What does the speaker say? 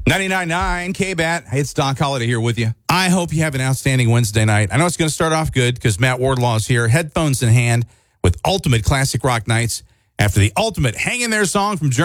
99.9 KBAT. Hey, it's Doc Holliday here with you. I hope you have an outstanding Wednesday night. I know it's going to start off good because Matt Wardlaw is here, headphones in hand, with Ultimate Classic Rock Nights after the ultimate Hang In There song from Germany.